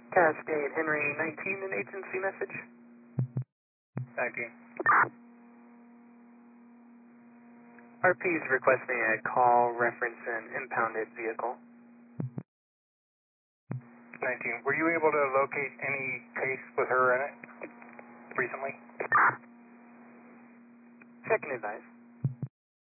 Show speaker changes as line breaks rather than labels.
Cascade Henry 19, an agency message.
19.
RP is requesting a call reference an impounded vehicle.
19. Were you able to locate any case with her in it recently?
Second advice.